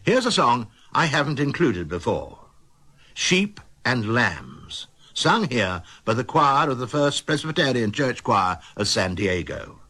Here's a song I haven't included before. Sheep and Lambs, sung here by the choir of the First Presbyterian Church Choir of San Diego.